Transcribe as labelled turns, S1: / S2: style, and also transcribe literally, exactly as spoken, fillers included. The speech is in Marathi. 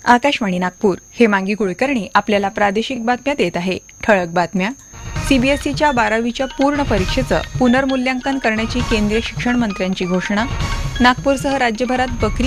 S1: आकाशवाणी नागपूर. हेमांगी कुलकर्णी आपल्याला प्रादेशिक बातम्या देत आहे. ठळक बातम्या. सीबीएसईच्या बारावीच्या पूर्ण परीक्षेचं पुनर्मूल्यांकन करण्याची केंद्रीय शिक्षण मंत्र्यांची घोषणा. नागपूरसह राज्यभरात बकरी